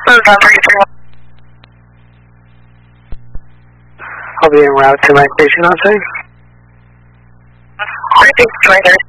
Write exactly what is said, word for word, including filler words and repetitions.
I'll be en route to my station outside. I think it's right there.